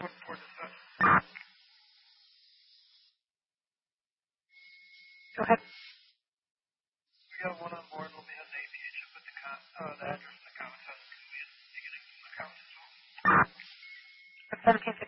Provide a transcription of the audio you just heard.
Go ahead. We got one on board. We'll be having APH with the address and the account. So we have to get an account as well. 1750.